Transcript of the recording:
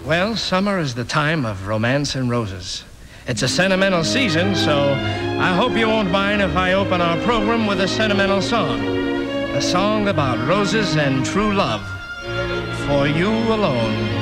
Well, summer is the time of romance and roses. It's a sentimental season, so I hope you won't mind if I open our program with a sentimental song. A song about roses and true love. For you alone.